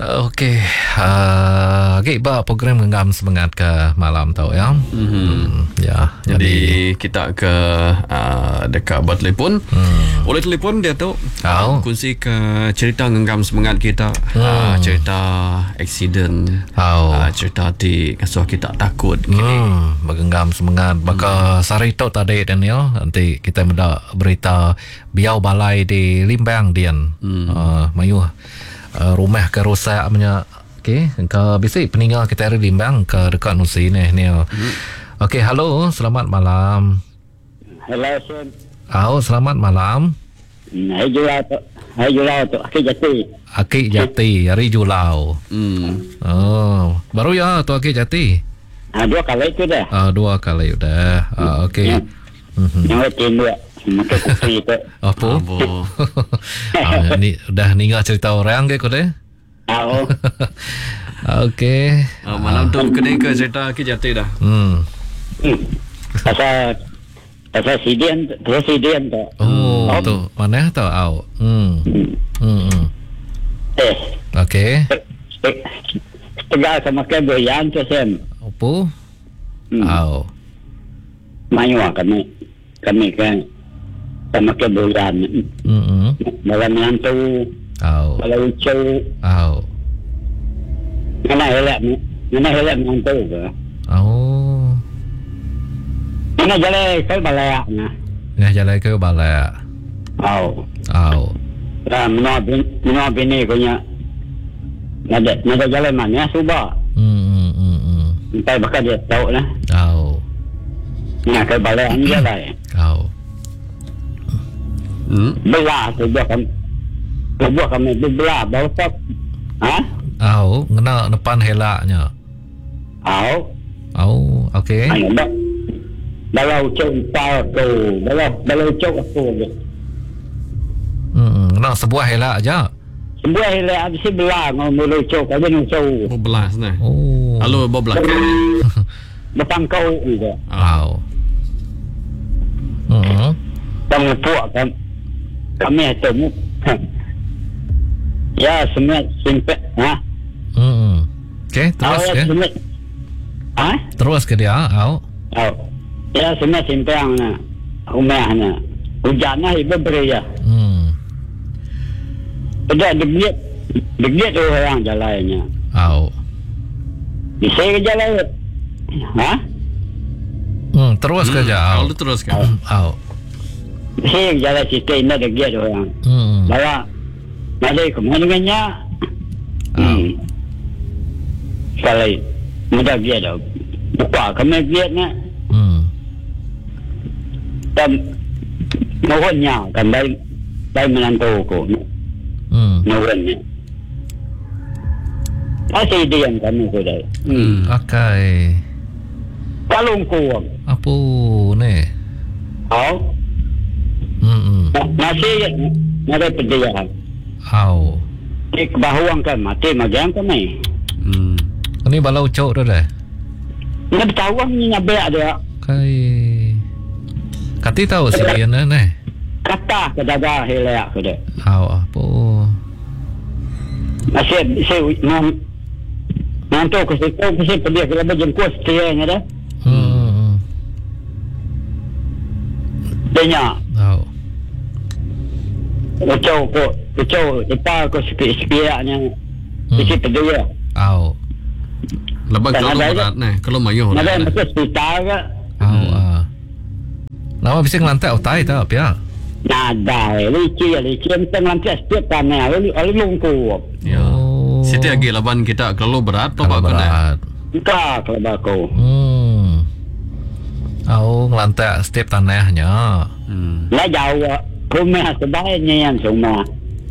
Okey. Okey, program Genggam Semangat ke malam tau ya. Ya. Jadi kita ke dekat buat telefon. Oleh telefon dia tu kongsi ke cerita Genggam Semangat kita. Cerita aksiden. Cerita di kasuh kita takut. Bergenggam semangat. Baka sari tu tadi Daniel. Nanti kita mendak berita biau balai di Limbang Dian. Mayu rumah ke rosak punya. Okey, ke bisik peninggal kita ada Limbang ke dekat Nusi ni Neil. Okey, halo, selamat malam. Hello, Sun. Selamat malam. Hai Julau tu. Akik Jati, hari Julau. Baru ya tu Akik Jati. 2 kali itu dah. 2 kali udah. Okey. Yang kedua makan kopi tu. Apa? Ni dah ninggal cerita orang ke kau deh? Okey. Malam tu kedai ke cerita Akik Jati dah. Pasal presiden tu. Tu mana tu Okey. Tegal sama ke goyang tu sen. Apa? Mayu kami kan sama ke bulan. Malam yang tu. Kalau ucau. Mana helak mengantu ke? Mana jalan ke balai nah. Nah jalan ke balai. Menua bini punya. Nada jalan mana subah. Entah bakal dia tahu lah. Nah ke balai anja lah. Belah tu buat kami belah baru tak. Ngena depan helaknya. Okey. Balau cok tau tu. Balau cok aku je. Ngena sebuah helak aja. Sebuah helak habis belah ngomong cok aja nu cok. Belah sana. Halo belah. Depan kau gitu. Kamu puak kan. Kami temu. Ya semua simpan. Okey, terus ke? Terus ke dia. Ya semua simpan na. Rumahnya. Hujannya ibu beri ya. Ada degiat orang jalannya. Bisa ke jalan. Terus ke dia. Terus ke. Bisa ke jalan situ ini degiat orang. Bawa ada kemana dengannya. Kalau mudah dia dah buka kami giatnya. Dan mohonnya kan baik menantu ko. Mohonnya. Pasti dia yang kami sudah. Okey. Kalung ko. Apa ni? Masih ada perjalanan. Kebahuan kan mati macam kami. Ini balau cok tu dah. Ini bertawang ni nak berak dia. Kati tahu si dia ni. Kata ke dadah helak ke dia. Apa? Masih nanti ke situ mesti pergi ke lebih jengkut setianya dah. Tanya. Ucau ipar ko sepiaknya. Isi pergi ya. Lepas kalau berat ni, kalau mayuh. Ada masuk hospital ke? Lama bisa ngelantai otai tak apa? Nada, licin kita ngelantai setiap tanah, lalu lungkup. Ya. Setiap lagi laban kita kalau berat tu bagus Enggak, kalau bagus. Ngelantai setiap tanahnya. Lah jauh, rumah sebaiknya yang semua.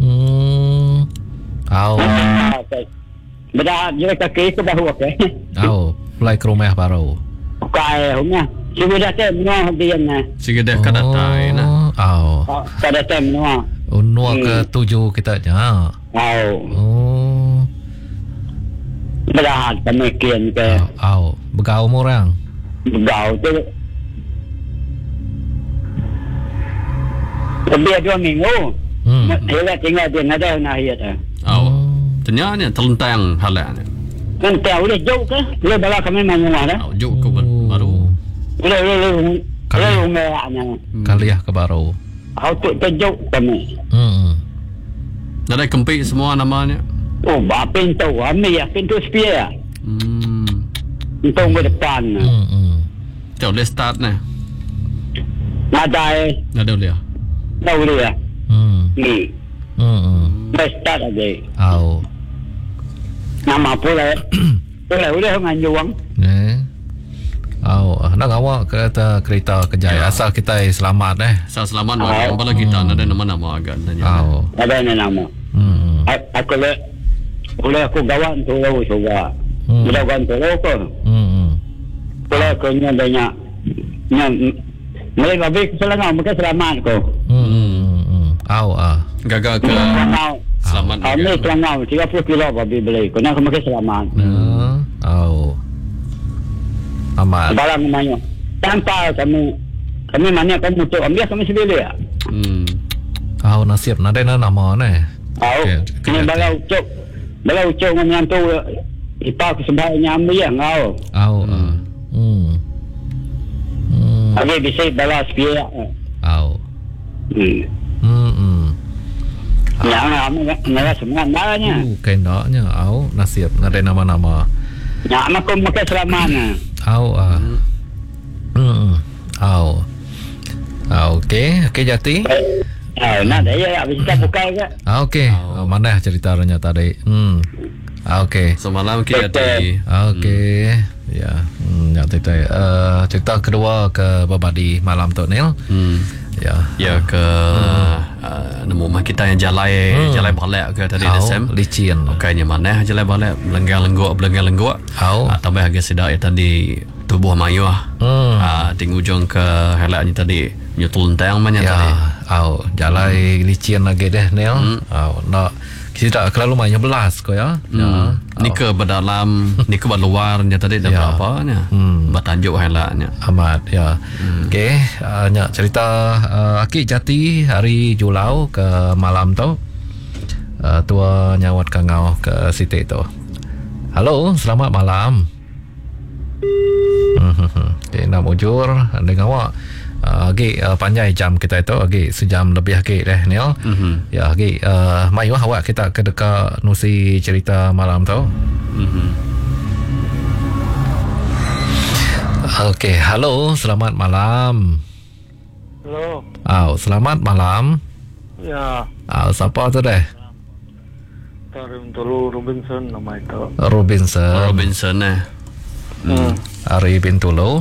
Beda je kaki ke bahu ke. Mulai ke rumah baru. Bukai rumah. Sudah tu menua dia na. Sudah kada tai na. Kada tu menua. Menua ke 7 kita nya. Beda pemikiran ke. Begau orang. Begau tu. Lebih 2 minggu. Dia tinggal di nada nahiyat. Ternyata terlentang halnya. Kan tahu dia jauh ke? Boleh bala kami mana dah. Jauh ke baru. Boleh merahnya. Kaliah ke baru. Auto terjauh kami. Ada kempik semua namanya. Oh, pintu. Ambil ya pintu spia. Pintu ke depan. Jauh dia start ni. Nadai. Ada boleh. Tahu dia. Dah start aja. Nama pula. Pula udah nganjuang. Nak awak kata kereta Kejaya asal kita selamat asal selamat bala kita ada nama-nama agak tanya. Ada nama. Aku boleh aku gawan tolong juga. Boleh gawan tolong ko. Boleh ko nya banyak. Mereka baik selangau mereka selamat ko. Gagal ke selamat. Kami selangau 30 kilo babi beli. Ko nak mereka selamat. Amat. Barang namanya. Tanpa kami mana kamu tu ambil kami sendiri ya. Nasib nada nama ni. Kini bala ucap dengan tu ipak sebaiknya ambil yang kau. Habis bisa bala sepia. Yang semua namanya. Kendaknya nasib nada nama-nama. Nak makan makan selamanya. Okey Jati. Nak dia habis kita buka ke? Okey. Mana ceritanya tadi? Okey. Semalam kita tadi. Okey. Ya. Cerita kedua ke Babadi malam tu Nil. Ya ke rumah kita yang jalai balik ke tadi Desem licin. Okeynya mana jalai balik belenggang-lengguk. Tambah agak sedap tadi tubuh mayu di ujung ke helaknya tadi nyutul tang mana tadi. Jalai licin lagi deh Nil. Nak tidak terlalu banyak belas ko ya. Ni ke berdalam, ni ke berluarnya tadi dah berapa nya. Bertanjuk helaknya. Amat ya. Okey, nak cerita Akik Jati hari Julau ke malam tu. Tua nyawat kangau ke Siti tu. Halo, selamat malam. Okey, nak mujur dengan awak. Agak panjang jam kita itu agak sejam lebih agak deh Nil. Ya agak mayu awak kita ke dekat nusi cerita malam tu. Okey, halo, selamat malam. Halo. Selamat malam. Ya. Siapa tu deh? Bintulu Robinson nama itu. Robinson Hari Bintulu.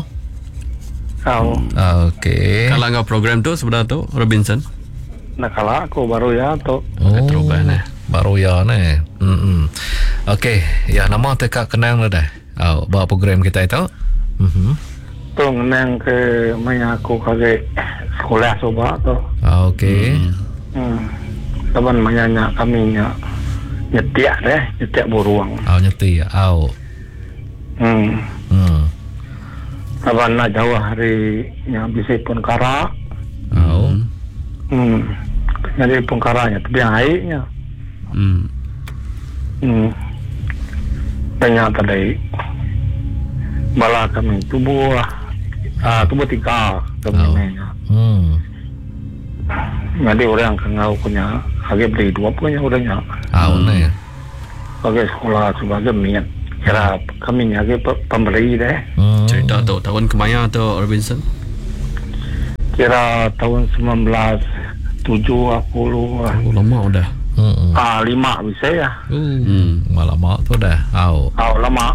Okey. Kalau ngau program tu sebenarnya tu Robinson. Nak kalah aku baru ya tu. Terubah ni. Baru ya ni. Okey, ya nama teka kenang dah. Bawa program kita itu. Tu ngenang ke mana aku kagak sekolah coba tu. Okey. Teman mana kami nyetiak buruang. Nyetiak. Abang nak jauh hari yang bisa pengkara. Jadi pengkaranya tu yang airnya. Banyak tadi. Bala kami tubuh 3 kami. Jadi orang kengau punya agak beli 2 punya orangnya. Ni. Sebagai sekolah sebagai minat. Kira kami agak pembeli deh. Cerita tu tahun kemana tu Robinson? Kira tahun 1970. Lama udah. 5 bisa ya. Lama tu dah. Lama.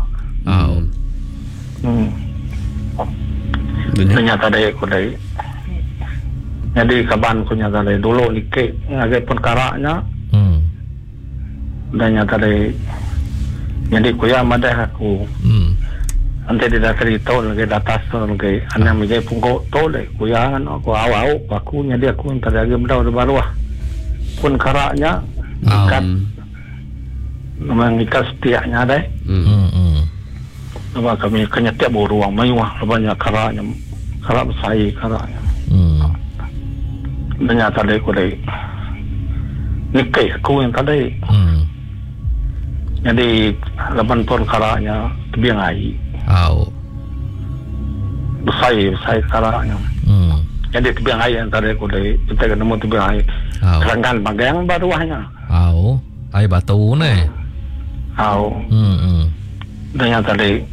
Ternyata dari aku dari. Jadi kaban aku nyata dari dulu likit agak perkaranya. Dan nyata dari. Jadi kuya madah aku. Nanti tidak cerita lagi data lagi anak menjadi pungkok tu deh kuya kan aku awal aku jadi aku entar lagi benda baru pun karaknya ikat memang ikat setiaknya deh. Nama kami kenyat buruang mayuah banyak karaknya karak besar karaknya. Dan nyata deh aku deh nikai aku yang tadi. Jadi laban pun karaknya tebiang air. Besar karaknya. Jadi tebiang air yang tadi aku dari kita nemu tebiang air. Serangkan bagian baruahnya. Air batu ni. Dan yang tadi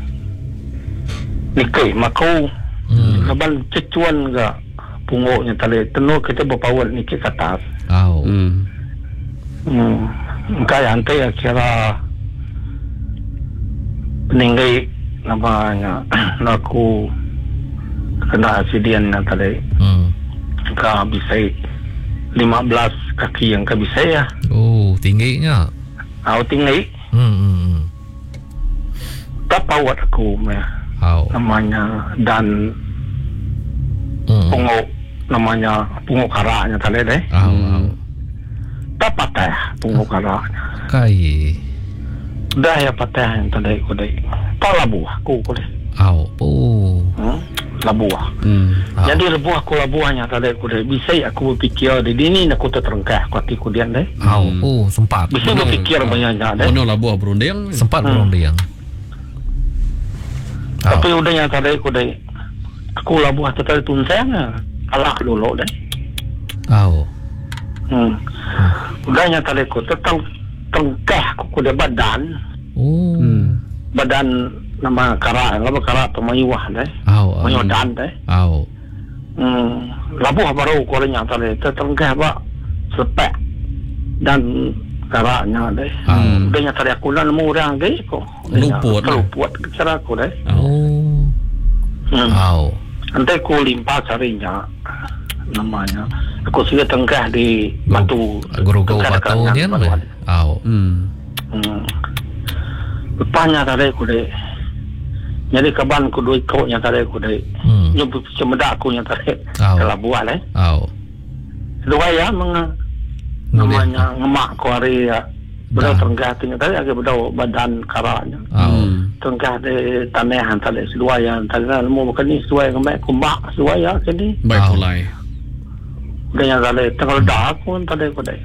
nikai maku. Laban cecuan ke punguknya tadi tenur kita berpawat nikai ke atas. Kaya antai kira peninggai namanya aku kena aksiden yang tadi ka bisa 15 kaki yang ka bisa ya. Tingginya. Tinggi. Tak pawat aku namanya dan punguk namanya punguk karaknya tadi deh. Tak patah punguk karaknya. Kai. Dah ya patah yang tadi aku deh. Tak labuah aku deh. Labuah. Jadi labuahnya tadi aku deh. Bisa aku berfikir di sini aku terterengkah hatiku dia deh. Sempat. Bisa berfikir banyaknya deh. Ono labuah berunding. Sempat berunding. Tapi udahnya tadi aku deh. Aku labuah tadi tunsanya kalah dulu deh. Udahnya tadi aku terengkah aku deh badan. Badan nama karak pemayuah deh. Mayuah dan deh. Labuah baru korenya tadi terengkah pak sepek dan karaknya deh. Udahnya tadi aku nak nemu orang deh kok. Luput cara aku deh. Nanti aku limpah carinya namanya. Aku sudah tengkah di batu. Guru-guru batu dia ni. Lepasnya tadi aku deh. Jadi kaban aku duit koknya tadi aku deh. Nyubuh cemedak aku yang tadi. Kalau buat deh. Dua ya namanya ngemak ku hari ya. Bedau tengkah tu tadi agak bedau badan karaknya. Tengkah di tanehan tadi sedua yang tadi nemu bukan ni sedua yang kumbak sedua ya kini. Baik mulai. Dengan tadi tengah dah aku tadi aku deh.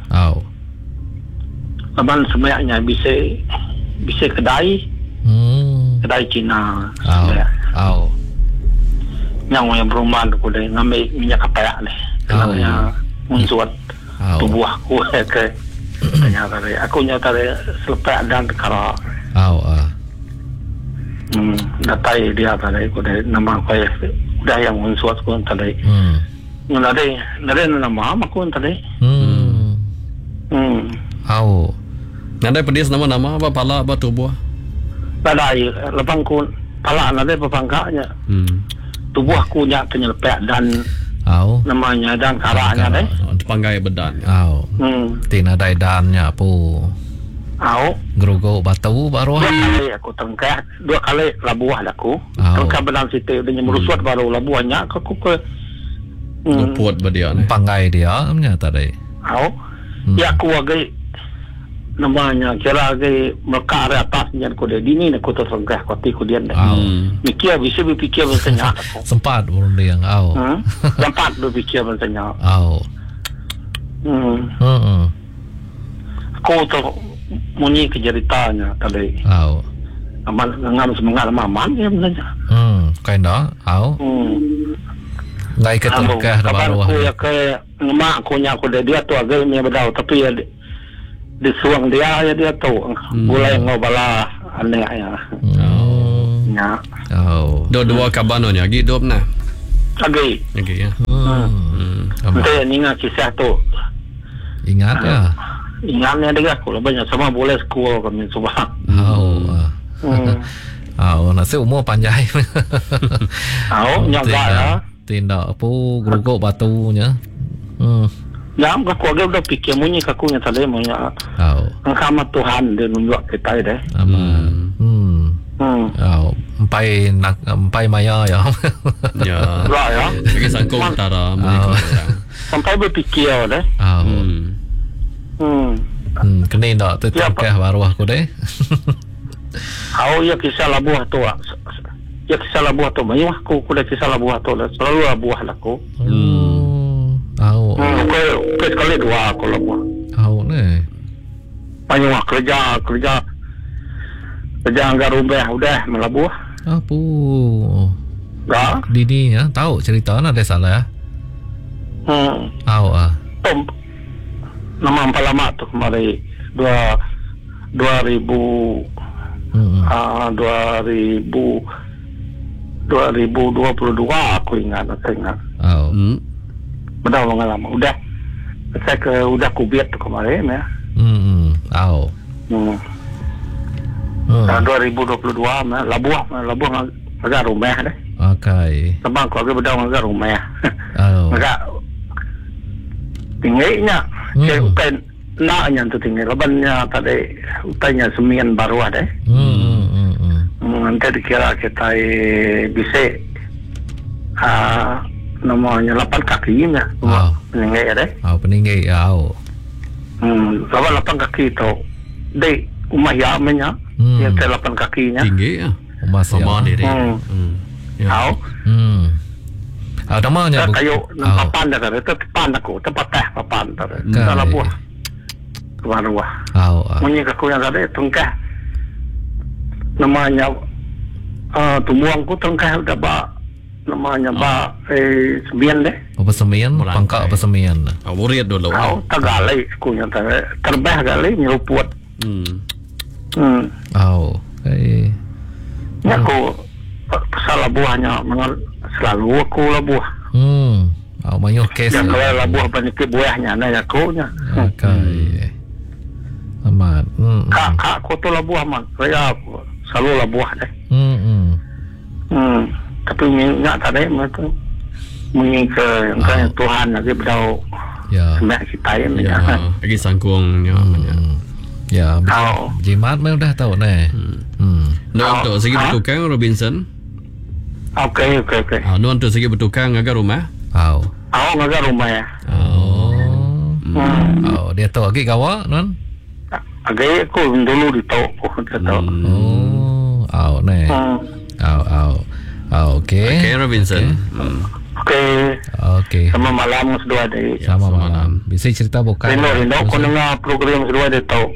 Kaban sebenarnya bisa kedai. Kedai Cina. Yang perumahan aku deh ngambil minyak kapak deh. Kenapa muncuat tubuh aku ke. Aku nyata selepas dan karak. Datai dia tadi aku deh nama aku dah yang muncuat aku tadi. Nade nama aku tadi. Nade pedis nama apa pala apa tubuh? Badai lepangku pala nade pepangkanya. Tubuh aku nya penyelepak dan namanya dan karaknya deh. Panggai bedan. Tina dai dannya pu. Gerugo batu baru. 2 kali aku tengkah, 2 kali labuah aku. Tengkah bedan situ dia merusut baru labuahnya aku ke luput badia ni. Panggai dia nyata dai. Ya aku agak namanya kira agak mereka ada atasnya aku deh. Dini aku tertengkah hatiku dia deh. Mikir bisa berfikir macamnya. Sempat berunding. Sempat berfikir macamnya. Aku tu munyi kejeritanya tadi. Aman ngam semangat maman ya sebenarnya. Kain dah. Ngai ketengkah dah baru. Aku ya ke ngemak aku nya aku dia tu agak ni bedau tapi ya di suang dia ya dia tu mulai ngobala aneh ya. Ya. Dua kabanonya hidup nah. Lagi ya. Nanti ingat kisah tu. Ingat ya. Ingatnya dia aku banyak sama boleh sekolah kami coba. Nasi umur panjang. Nyaga ya. Tindak apa geruguk batunya. Ya, aku agak udah fikir munyi kakunya tadi munyi. Sama Tuhan dia nunjuk kita deh. Empai maya ya. Ya. Lah ya. Bagi sangkung tara munyi. Sampai berfikir deh. Kena tak tercakap baru aku deh. Ya kisah labuah tu. Ya kisah labuah tu. Banyak aku dah kisah labuah tu. Selalu labuah aku. Sekali 2 aku labuah. Ni. Banyak kerja Jangan garubah udah melabuh. Apa? Dah. Dininya tahu cerita ada salah. Tahu Nama empat lama tu kemarin 2022 aku ingat. Benar orang lama. Udah saya udah kubiat tu kemarin ya. 2022 labuh agak rumah deh. Okay. Sebab aku agak rumah. Agak tingginya. Utai naknya tu tinggi. Lebannya tadi utainya semian baru ada. Nanti dikira kita bisa namanya 8 kaki nya. Peninggi ada. Peninggi Lepas 8 kaki tu di rumah yamenya. Yang 8 kakinya. Tinggi ya. Rumah sama diri. Namanya kayu papan dah itu papan aku tempat teh papan tadi. Salah buah. Keluar. Munyi aku yang tadi tengkah. Namanya tumuangku tengkah udah namanya sembian deh. Apa sembian? Pangkak apa sembian? Awuriat dulu. Tagalai aku yang tadi terbeh gali nyeruput. Aku salah buahnya selalu aku lah buah. Mayuh kes. Yang kalau lah buah banyak buahnya na aku nya. Amat. Kak aku tu lah buah man. Saya selalu lah buah deh. Tapi ingat tadi mereka mengingat yang Tuhan lagi berdau. Sebenarnya kita ini. Lagi sangkung Ya, jimat memang dah tahu nih. Untuk segi bertukang Robinson. Okey. Untuk segi bertukang agak rumah. Agak rumah ya. Dia tahu lagi kawa non. Agak aku dulu ditahu dia tahu. Nih. Okey. Robinson. Okey. Sama malam sedua deh. Sama malam. Bisa cerita bukan? Rindu aku dengar program sedua deh tahu.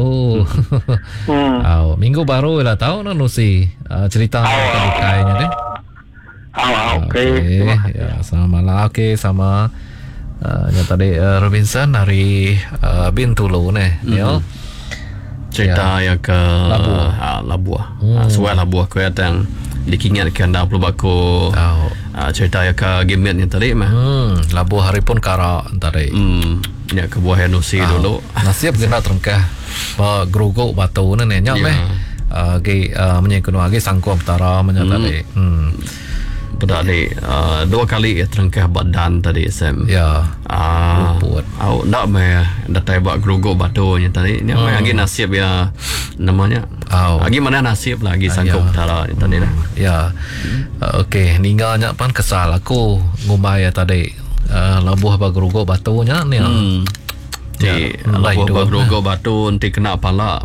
Minggu baru lah tahu non Nusi cerita bukainya deh. Okey. Ya, sama malam. Okey, sama yang tadi Robinson dari Bintulu nih, Neil. Cerita yang ke Labuah. Suai Labuah kau yang dikingatkan dah perlu baku cerita yang ke Gimet yang tadi mah. Labuah hari pun kara tadi. Ya ke buah Nusi dulu. Nasib kena terengkah geruguk batu ni nyak meh. Menyekunu lagi sangkup tara menyatadi. Pada ni 2 kali terengkah badan tadi Sam. Ya. Buat. Nak meh datai buat geruguk batu yang tadi. Ni lagi nasib ya namanya. Lagi mana nasib lagi sangkup tara yang tadi dah. Ya. Okey, ningganya pan kesal aku ngumai tadi. Labuh geruguk batunya ni. Di labuh geruguk batu nanti kena pala.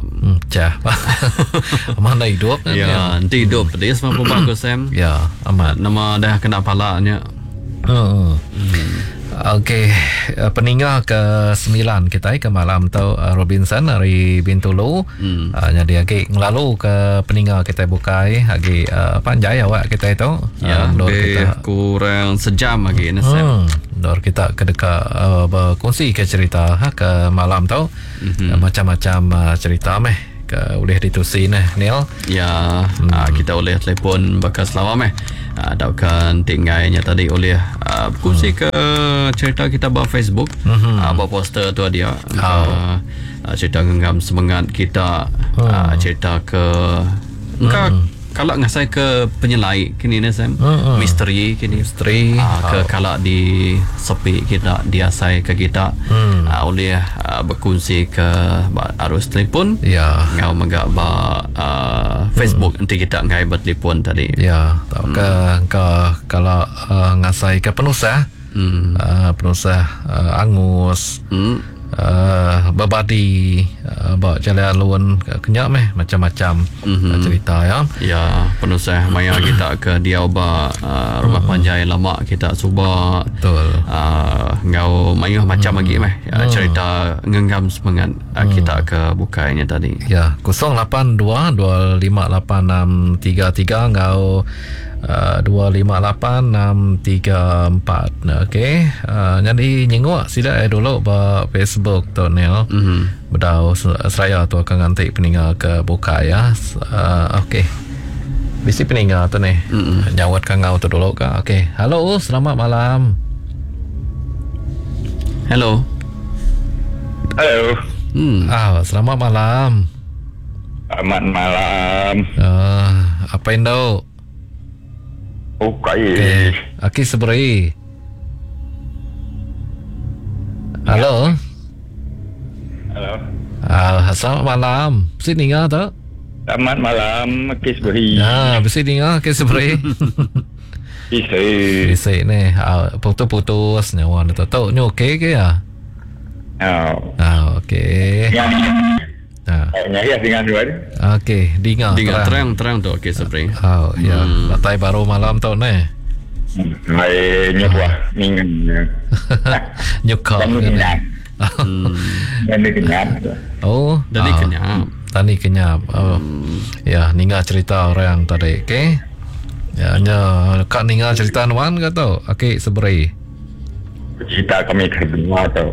Mana hidup? Ya, nanti hidup tadi semua bagus Sam. Ya, amat. Nama dah kena palanya. Okey, peninggal ke-9 kita ke malam tu Robinson dari Bintulu. Jadi lagi ngelalu ke peninggal kita bukai lagi panjai awak kita itu. Lebih kurang sejam lagi ni Sam. Dor kita ke dekat berkongsi ke cerita ke malam tu. Macam-macam cerita meh boleh ditusi Neil. Ya, kita boleh telefon bekas lawam daukan tinggalnya tadi oleh berkongsi ke cerita kita buat Facebook. Buat poster tu dia. Cerita genggam semangat kita, cerita ke kalau ngasai ke penyelai kini ni Sam, misteri kini ke kalau di sepi kita diasai ke kita oleh berkongsi ke arus telefon ngau megak Facebook nanti kita ngai bertelefon tadi tahu ke kalau ngasai ke penusah penusah Angus berbadi bawa jalan luan kenyak macam-macam cerita ya. Ya, penusah maya kita ke dia oba rumah panjai lama kita cuba betul ngau mayuh macam lagi cerita ngenggam semangat kita ke bukainya tadi. Ya, 082-258-633 ngau 258-634. Okey. Jadi nyengok sila dulu ba Facebook tu Nel. Bedau saya tu akan ganti peninggal ke buka ya. Okey. Bisi peninggal tu ni. Jawat kan ngau tu dulu ka. Okey. Halo, selamat malam. Hello. Halo. Selamat malam. Selamat malam. Apa indo? Okay. Aki seberi. Halo. Halo. Selamat malam. Bisi dengar tak? Selamat malam, Kes Beri. Bisi dengar Kes seberi. Bisi ni. Putus-putus nyawa ni tahu ni okey ke ya? Okey. Ya, dengan dua ni. Okey, dengar terang tu okey sebenarnya. Ya, latai baru malam tu ni. Hai nyebuah minggu. Nyukar. Dan kenyap. Dari kenyap. Tani kenyap. Ya, ninga cerita orang tadi, okey? Ya, hanya kak ninga cerita nuan ke tu? Okey, seberi. Cerita kami kedua tu.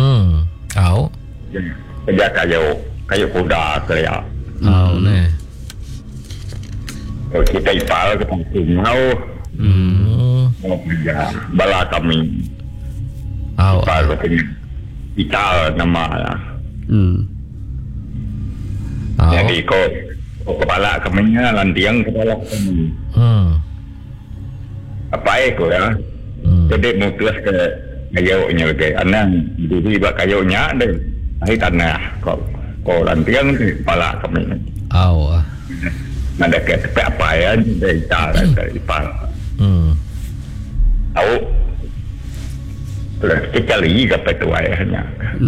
Kerja kayu kuda ke ya. Ni. Kita ipal ke Tungau. Mau kerja bala kami. Ipal ke Ital nama lah. Jadi kau kepala kami lantiang kepala kami. Apa ko ya? Jadi mutus ke kayunya ke anang dulu bak kayunya deh. Hai tanah kau lantiang kepala kami. Ada ke apa ya dari cara dari Ital. Tahu terus sekali ke tua ya.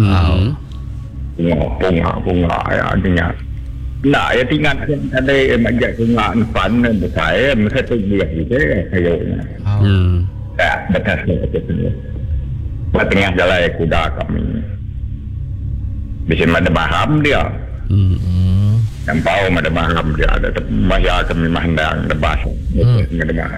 Bunga ya artinya. Nah ya tinggal ada majak bunga pan saya mesti tu dia itu kayunya. Betul. Buat tengah jalan kuda kami. Bisa ada paham dia. Yang tahu ada paham dia ada bahaya kami mandang debas. Mendengar.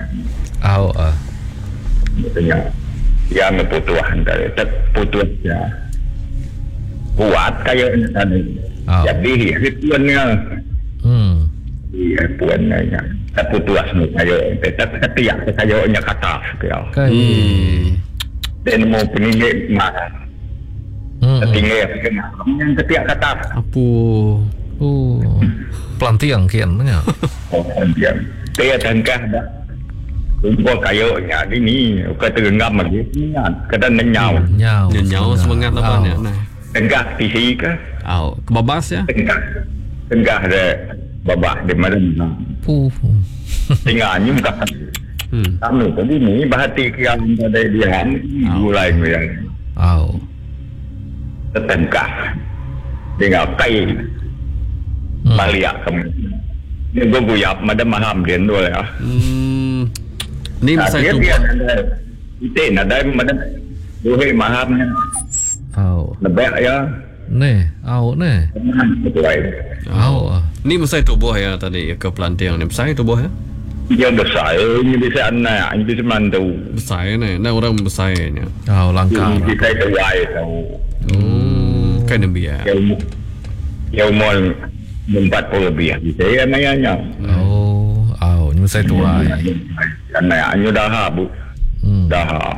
Betulnya. Ya keputusan dari terputus ya. Kuat kayak tadi. Jadi puannya. Iya puannya. Terputus kayak tapi kayaknya kata sekali. Dan mau peninggi marah. Tinggi yang ketiak kata. Apa? Pelantiang kian banyak. Pelantiang. Dia tengkah dah. Kumpul kayunya ini kata genggam lagi. Kata nenyau. Nenyau semangat apa ni? Tengkah tisi ke? Kebabas ya? Tengkah ada babak di mana? Tinggalnya muka. Kami tadi ni bahati yang ada dia mulai yang. Tengkah tinggal kai baliak kami. Ni gue yap madam maham dia dulu ya. Ni masa itu dia ada itu ada madam gue mahamnya. Lebih ya. Ni, Ni masa itu buah ya tadi ke pelantiang ni besar itu buah ya. Yang besar ni bisa anak, ini bisa mantu. Besar ni, nak orang besarnya. Langkah. Kita itu wai tahu. Kan dia. Yang mau 40 lebih kita ya nanya. Ni saya tua. Anaknya dah habu. Dah.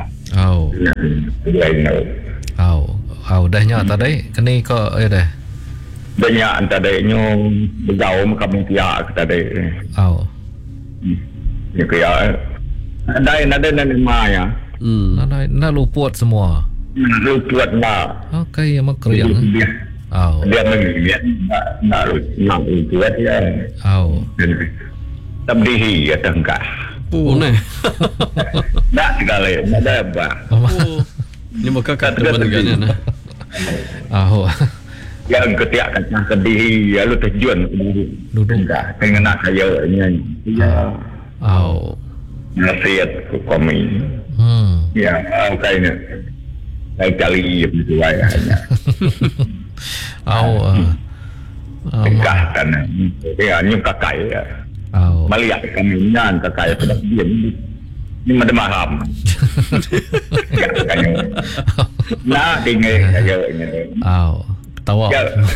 Dahnya tadi kini kok dah. Banyak tadi nyo bergaul kami tiak tadi. Ya kaya ada maya. Nak luput semua. Luput lah. Okay, yang kerja. Dia mengikat nak luput ya. Tabdihi ya tengkah. Ni. Tak sekali, ada apa? Ni muka kata benda nah. Yang ketiak kacang sedih lalu terjun duduk dengan nak saya nyanyi. Nasihat ke kami. Ya, kayaknya saya kali begitu ayahnya. Tegah kan. Ya, ni kakak ya. Melihat kami nyan kakak sudah diam. Ini ada maham. Ya, kayaknya. Nah, tinggal saya ini. Tawa.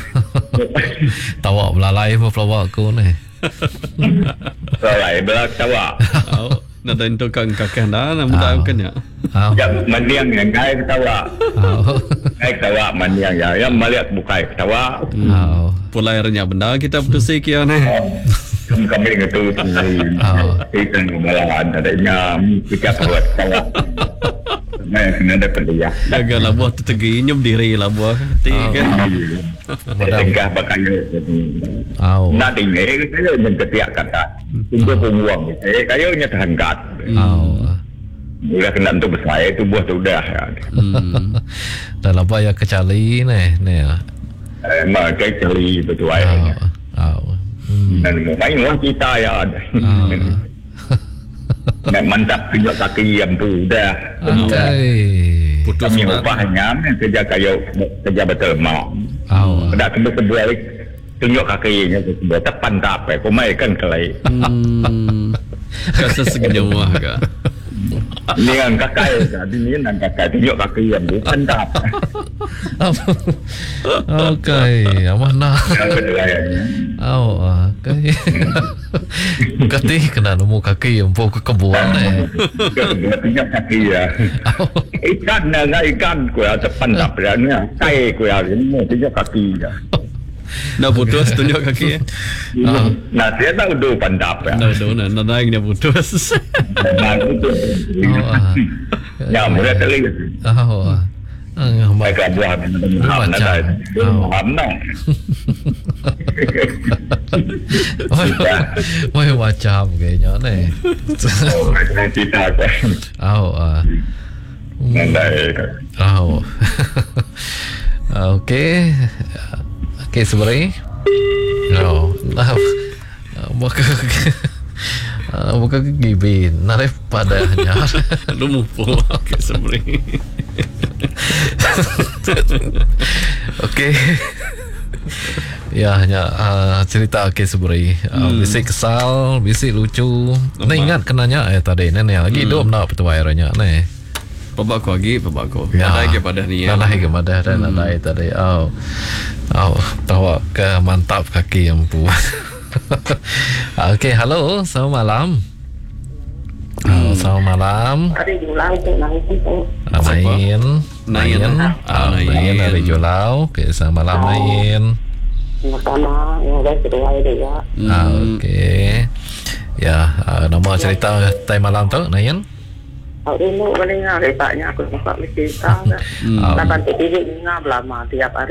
Tawa belalai apa pelawak aku ni. Belalai belak tawa. Nak tentukan kakak dah nak mudah kan ya. Ya mandiang yang kaya tawa. Kaya tawa mandiang ya. Yang melihat bukai tawa. Pulairnya benda kita putusik ya ni. Kami itu sendiri. Kita ngomong adanya kita buat tawa. Nah, kena ada pedih. Jaga buah tu tegi nyum diri lah buah. Kan. Tengah bakanya. Nak tinggal saya yang ketiak kata. Tunggu penguang. Kayaknya terhanggat. Udah kena untuk besar itu buah tu dah. Dah apa ya kecali ni. Mak kecali betul airnya. Dan main orang kita ya. Nak mantap tunjuk kaki yang tu dah. Putus kami upahnya kerja betul mau. Dah sebuah tunjuk kakinya sebuah tepan tak apa. Kau main kan kelai. Kasa segenyawah ke? Ni kan kakak kan. Ni kan kakak tunjuk kaki yang bukan tak apa. Okay. Mana? Okay. Kati kena nemu kaki yang pokok kebuan ni. Tunjuk kaki ya. Ikan nak ikan ku ya tepan tak berani. Kai ku ya ni tunjuk kaki ya. Nak putus tunjuk kaki. Nah dia tahu do pandap ya. Nak naik dia putus. Ya boleh telik. Baik buah macam. Wah macam kayaknya ni. Kita kan. Okay. Okay sebenarnya. Bukan gibin. Narif padanya. Lu mupo. Okay sebenarnya. Okay. Ya hanya cerita ke seberi. Bisik kesal, bisik lucu. Nah ingat kenanya tadi nenek lagi hidup nak petuairnya ni. Pabak ko. Nadai ke pada ni. Nadai ke pada dan nadai tadi. Tawa ke mantap kaki yang pu. Okay, halo, selamat malam. Selamat malam. Ada julau tu Nain dari Julau. Okay, selamat malam Nain. Sama yang ada kedua dia. Okay. Ya, nama cerita time malam tu Nain. Dulu mendengar letaknya aku sempat cerita. Lapan TV dengar lama tiap hari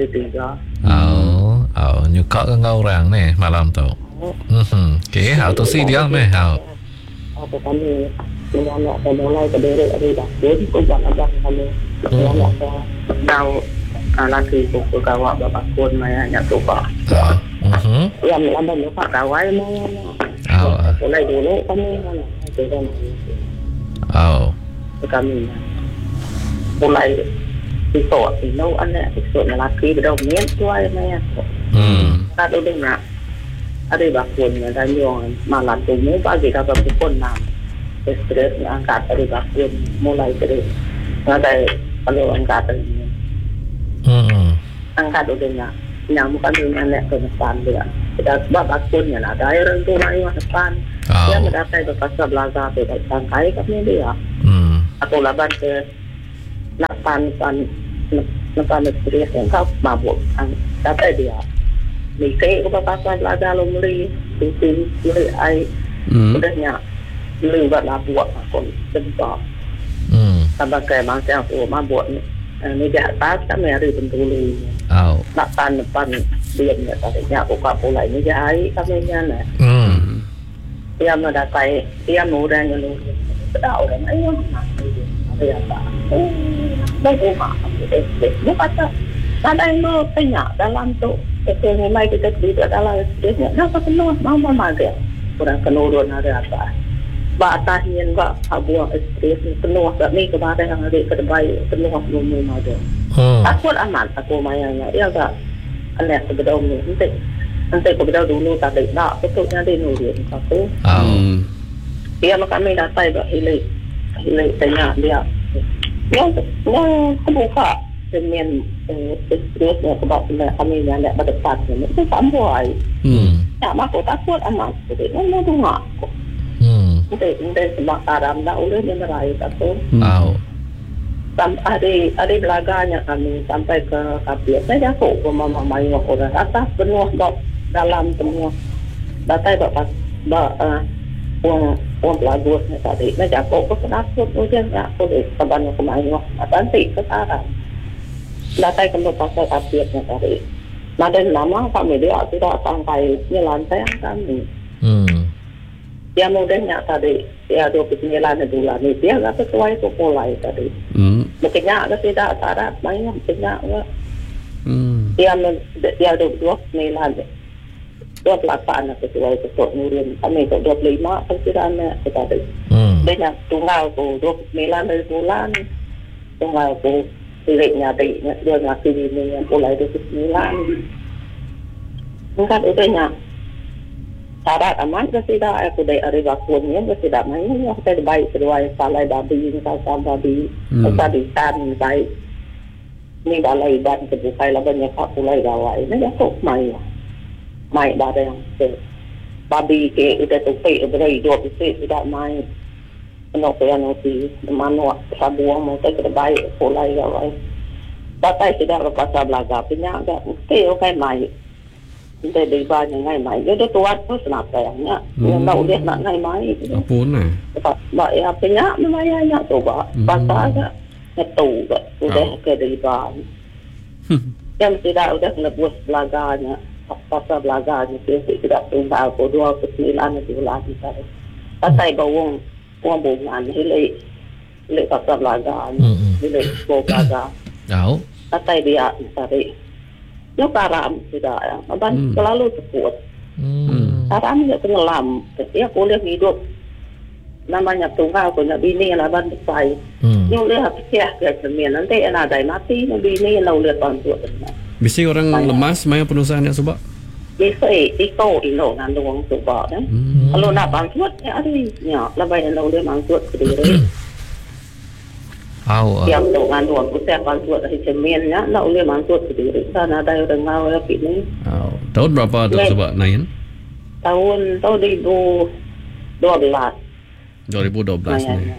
3. Nyuka ke kau orang ni malam tu. Okay, tu si dia meh. Aku kami anak mulai berdiri dari dapur, aku jangan kami anak tahu laki aku kawak bapak pun mayanya tu pak. Yang lama lupa kawai mayanya. Mulai dulu kami kami mulai pisau pinau anak pisau lelaki berdoa mian tuai mayanya. Tadi dengar ada bakun dan yang malam tu mu pagi dah berpukul 6. Stres angkat dari bakun mulai dari ada kalau angkat ini. Angkat udahnya nyamuk kan nenek ke depan dia. Kita sebab bakunnya ada air tu mai depan. Dia mendapat berpasal belajar tu tangkai kami dia. Atau laban ke lapan stres yang kau mabuk dapat dia. Mikir ke pasal belajar lo muli tutin muli ai udahnya muli buat buat akon sebab tambah kayak macam aku mabuk ni di atas kami hari bentulu nak pan depan diamnya tadinya aku kapulai ni jahit kami nya dia mendatai dia mudahnya lu sedau dan ayo ada apa baik rumah bukan Ada yang mau tanya dalam tu memang kita tidak dalam dia nak penuh mau mager kurang kenurun ada apa batahin ba abuah stres penuh tak ni kepada yang ada terbaik penuh belum ada takut aman aku mayanya dia tak aneh sebelum ni nanti kebetul dulu tak ada betulnya dia nurun satu dia kami datang ba hilai tanya dia yang kebuka dengan stresnya sebab kami yang ada berdepan itu sampai tak mahu takut amat jadi mana dengar nanti sebab taram dah udah yang meraih takut sampai ada belaganya kami sampai ke kapir saya jatuh ke mama mayu orang atas penuh dalam semua datai bapak uang pelagusnya tadi saya jatuh ke penakut ujian aku di sebanyak kemayu nanti ke taram datai kembali pasal kapirnya tadi ada nama kami dia tidak sampai lantai kami dia mudahnya tadi dia 29 bulan ni dia tak sesuai tu mulai tadi mungkinnya ada tidak syarat main mungkinnya dia 29 28 sesuai betul nurin kami tu 25 perkiraan tadi dia tunggal tu 29 bulan tunggal tu Pilihnya dia ngasih ini yang mulai 29 mungkin udahnya syarat aman ke tidak aku dari hari wakunya ke tidak main kita baik kedua salai babi misal babi tadi tan baik ni balai ban kebukai lah banyak pak mulai gawai ini ya kok mai dah yang babi ke udah tupai beri 2 tidak main Nok yang nanti manuak sabuang mau terbaik mulai awal. Datai tidak berpasal belaga punya agak mesti okay mai. Kita di banyak ngai mai. Jadi tuan pun senapa yang tahu dia nak ngai mai. Apa ni? Sebab ya punya lumayan tu bah. Pasal agak ngetu udah ke di ban. Yang tidak udah lebus belaganya. Pasal belaganya tidak tinggal 29 bulan tadi. Datai bawang uang bungan hilai pasal belaga hilai belaga kata dia tadi dia karam tidak ya abang selalu sebut karam dia pengelam dia boleh hidup namanya tunggal punya bini lah ban besar dia boleh habisnya ke cermin nanti ada mati bini lah boleh bantu bisa orang lemas maya penusahannya sebab bisa itu nandung coba kan kalau nak bantuan ya ada lebih yang boleh bantuan sendiri yang tu nandung saya bantuan dari cerminnya nak boleh bantuan sendiri sana ada orang ngau ya ini tahun berapa tu sebab nain tahun 2012 ni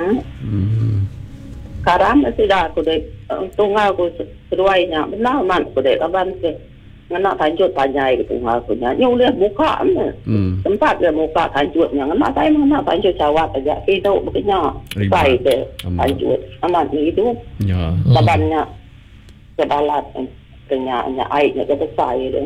sekarang masih dah aku dek tunggal aku seruainya benar man aku dek kaban ke nak tanjut panjai gitu ngakunya yang boleh buka tempat dia buka tanjutnya nak saya nak tanjut jawab aja itu begini baik deh tanjut amat hidup badannya kebalat kenyanya airnya besar deh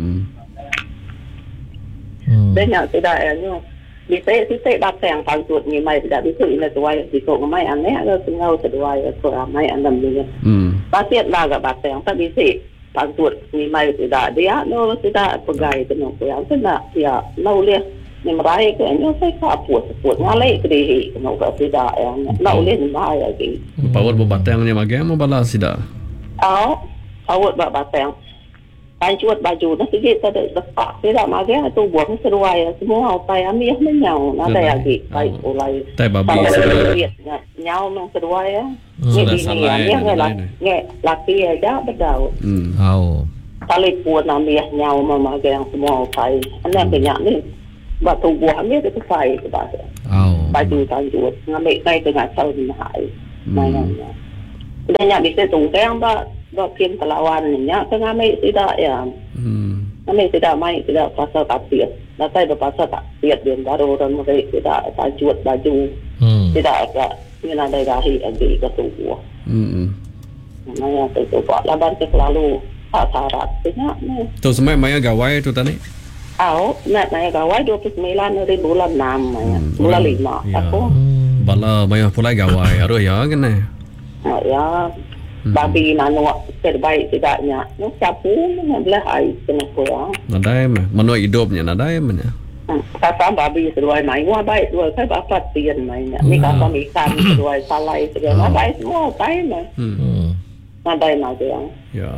banyak tidak ya bisa baca yang tanjut ni mai tidak bisa ini tuai di kau mai aneh ada tinggal kedua ya kurang mai anda punya pasti ada baca yang tak bisa bantuan ni mai tidak dia no tidak pegai tenang yang tidak dia lau leh ni merai ke ni saya kaput ngalai ke dia no tidak yang lau leh mai lagi power batangnya magam balas tidak power batang bancuat baju nak sikit tak lepak tidak magam tu buang seruai semua apa yang dia menyau ada lagi baik mulai tai babi nyau meng seruai ni laki aja berdaun tali pun ambil nyau mama yang semua pai anak banyak ni batu buah ni itu pai ke bahasa baju tanjut ngambil kai tengah tahun hai mainannya banyak bisa tunggang bakin telawannya tengah ambil tidak ya ambil tidak main tidak pasal kapir datai berpasal kapir dia baru orang mereka tidak tanjut baju tidak agak ini ada gahi lagi ke tubuh. Maya tu buat laban tu selalu tak syarat punya ni. Tu semai maya gawai tu tadi. Nak maya gawai 29 dari bulan 6 maya. Bulan 5 aku. Bala maya pulai gawai aru ya kan ni. Ya. babi nanu terbaik tidaknya no siapa mana belah ai kena kurang Nadai menu hidupnya nadai mana. kata babi terbaik main wah baik dua saya apa tian mainnya ni kata ikan terbaik salai terbaik baik semua time nadai dia Ya.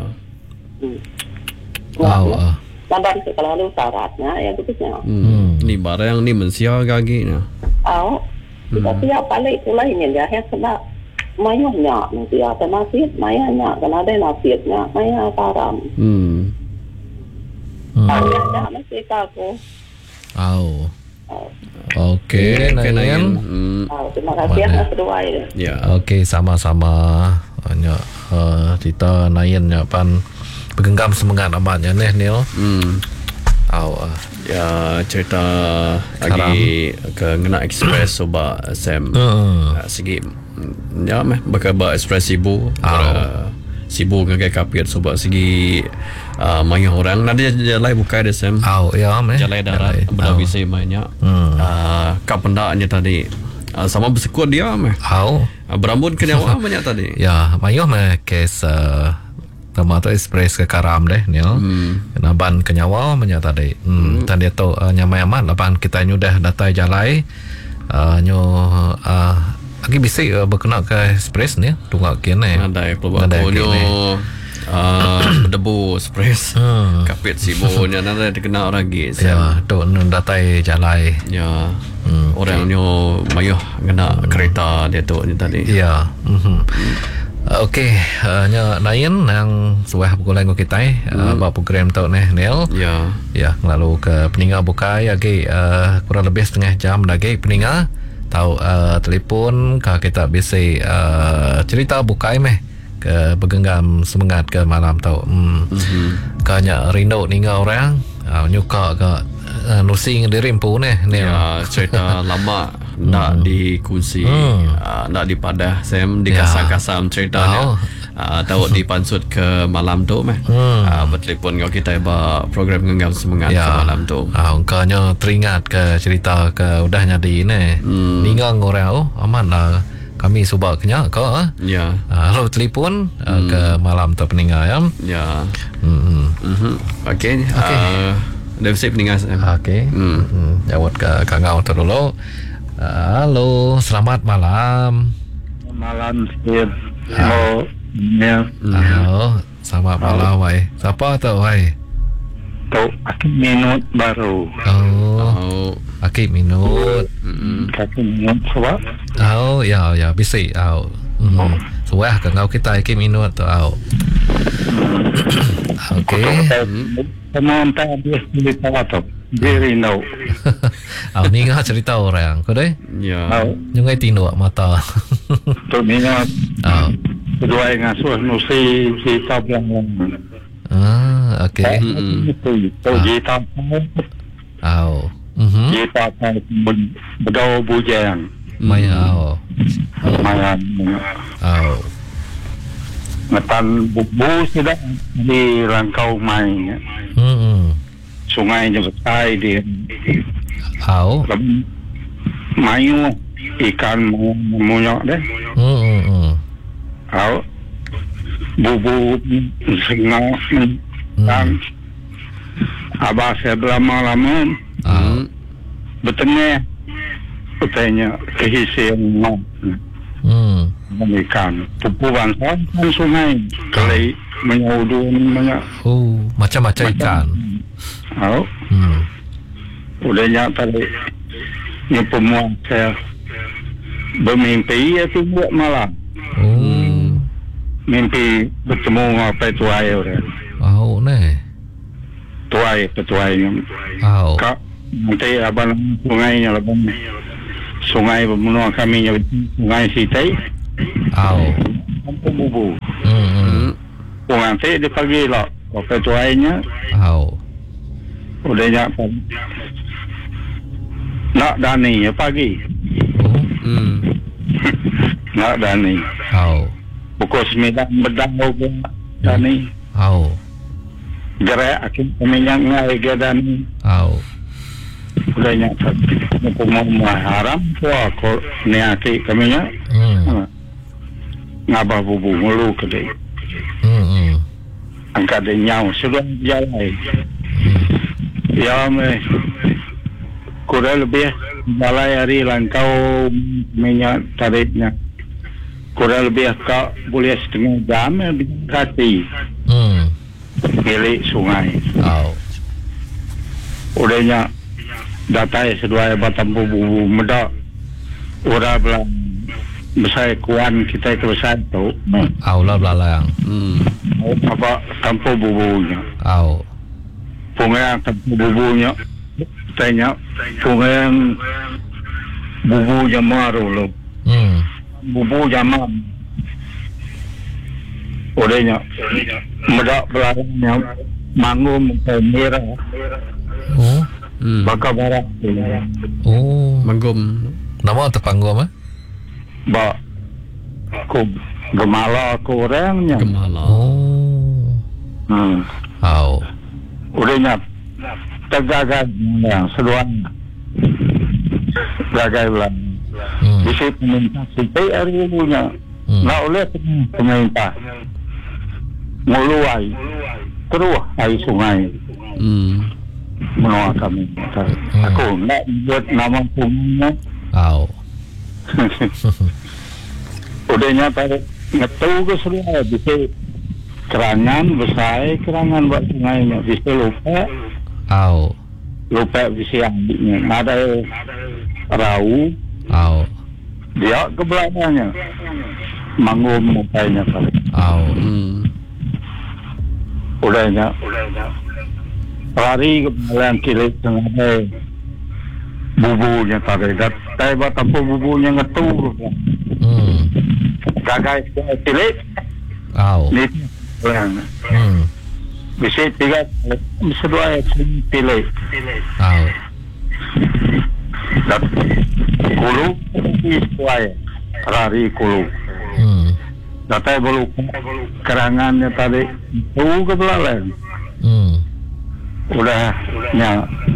Nampak selalu syaratnya ya begitunya. Ni barang ni mensia gagi na. Kita siap balik pula ini dia kena mayanya nanti ada masih mayanya kena ada nasibnya maya karam. Ada masih aku. Okey, Nayan. Terima kasih Mas Ruai. Ya. Okey, sama-sama. Hanya kita Nayan pan bergenggam semangat amatnya Neil. Ya cerita lagi ke ngena express soba Sam. Segi ya meh bakal express sibu. Sibu ngagai kapit soba segi banyak orang nanti jalai buka ada Sam. Ya meh. Jalai darat berlalu bisa banyak. Kapendaknya tadi sama bersekut dia meh. Berambut kenyawa banyak tadi. Ya, mayo meh kes Tomato express ke Karam deh Nil. Kena ban ke nyawa menya tadi. Dan dia tu nyamai amat lapan kita nyudah datai jalai. Nyo lagi bisik berkena ke express ni tunggak kene. Ada pelbakonyo berdebu express. Kapit sibonya nanti dikena lagi. Ya, tu datai jalai. Ya. Orangnya mayuh kena kereta dia tu ni tadi. Ya. Okey, nya Nayan yang suah pukul lain kita buat program tu Nel. Ya. Ya, lalu ke peninggal bukai lagi kurang lebih setengah jam lagi peninggal tahu telefon ke kita bisa cerita bukai meh ke bergenggam semangat ke malam tau. Kanya rindu ninggal orang nyuka ke nusing dirimpu Nel. Ya, cerita lama nak dikunci, nak dipadah Sam dikasam-kasam ceritanya. Tahu dipansut ke malam tu meh. Bertelefon kau kita buat program genggam semangat ke malam tu. Engkaunya teringat ke cerita ke udahnya di ni. Ninggal orang aman lah. Kami subak kenyak ke. Ya. Lalu telefon ke malam tu peninggal ya. Ya. Okey. Dah siap peninggal Sam. Okey. Jawab ke kangau tu dulu. Halo, selamat malam. Malam Steve. Halo. Halo, selamat malam wai. Siapa tu wai? Tu Akib Minut baru. Akib Minut. Akib Minut sebab. Ya, bisa. Suah ke ngau kita Akib Minut tu. Okey. Teman dia cerita tu. Diri no. Ni ngah cerita orang. Kau deh? Ya. Nyungai tino mata. Tu ni ngah. Kedua ngasuh nusi cerita belang. Okey. Tu cerita. Cerita berdau bujang. Maya. Ngetan bubu sudah di rangkau main. Sungai je besar dia. Mayu ikan munyok deh. Bubu sengau dan abah saya lama-lama bertengah katanya kehisian ikan pupu bangsa sungai kali menyaudu banyak macam-macam ikan. Udahnya tadi yang pemuan saya bermimpi itu buat malam. Mimpi bertemu apa tuai orang. Tuai. Kak nanti abang sungainya abang sungai bermenua kami yang sungai Sitai. Kampung bubu. Nanti di pagi lah. Apa tuainya? Udahnya nak dani ya pagi. Nak dani. Pukul 9 berdau ke dani. Gerak akhir peminyak ngai ke dani. Udahnya pemua haram tua ko ni akhir kaminya. ngabah bubu mulu kedai. Angkat dia nyau sebelum jalan. Ya kurang lebih balai hari langkau minyak tariknya. Kurang lebih kau boleh setengah jam kati. Milik sungai. Udahnya datai sedua batang bubu medak. Orang belang besar kuan kita ke besar tu. Lah belalang. Apa kampung bubunya. Pungai kampung bubunya. Tanya pungai bubu jamaru lo. Bubu jamam. Udahnya medak belakangnya mangum merah. Bakal barat. Manggum. Nama terpanggung apa? Aku gemala aku orangnya. Gemala. Udahnya tergagal yang seluan. Gagal belang. Bisa pemerintah sampai hari ibunya. Nak oleh pemerintah muluai terus air sungai menolak kami. Aku nak buat nama punya. Udahnya tarik ngetu ke seluar bisa kerangan besar kerangan buat sungainya bisa lupa bisa ambilnya ada rau dia ke belakangnya mangum mukanya tarik udahnya lari ke belakang kiri tengah bubunya tarik tapi batang bubunya ngetu gagal kiri ni bisa tiga bisa dua pilih dan kulu isway lari kulu datai bolu kerangannya tadi tu ke belakang udahnya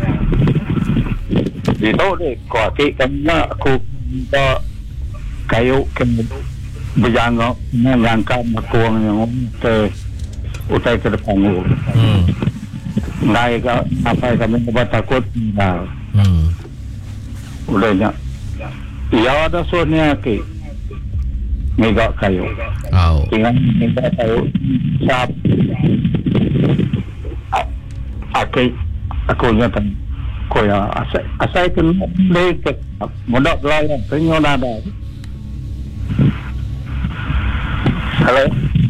itu deh kaki kena aku minta kayu berjangkau menyangka makuang yang utai ke depan naik apa kami buat takut udahnya iya ada suaranya ke mega kayu tinggal mega kayu sap aku nyata koya asai kena lek modal lain penyon ada. Halo.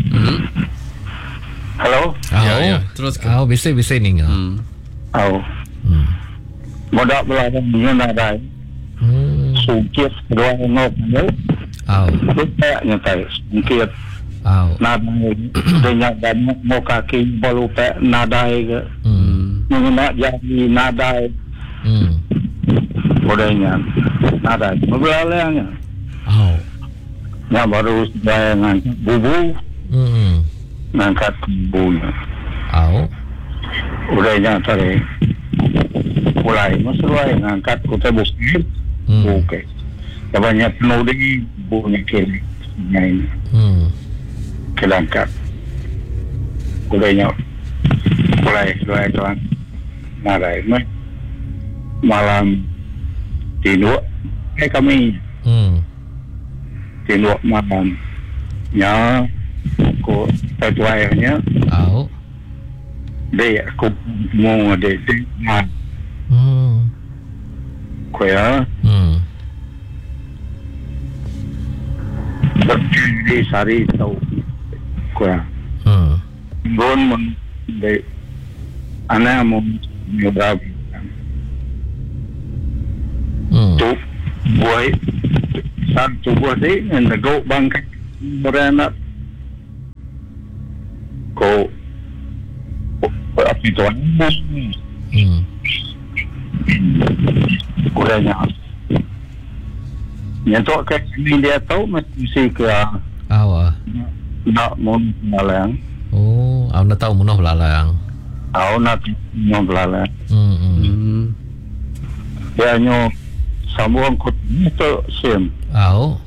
Halo. Ya. Terus ke. Bisa ni. Modal belakang penyon ada. Sungkit dua ngok ni. Kita nyata sungkit. Nada dengan dan mau kaki baru pe nada ke. Mengenai jadi nada. Bodanya nada. Belalangnya. Yang baru saya ngangkat bubu. Ngangkat bubunya. Udahnya tadi mulai masuk ngangkat kita busir. Oke. Banyak penuh di bubunya kiri. Ini. Kelangkat. Udahnya mulai tuan. Nada ini malam tidur kami tidur malam nya ko tuanya dia aku mau dia ko ya di sari tahu ko ya gon de anak mau nyoba tu buai satu buah ni nego bangkai beranak ko api tuan kurangnya nyentuk ke sini dia tahu mesti ke nak mau belalang nak tahu munah belalang nak mau belalang dia nyo sambung kot itu sim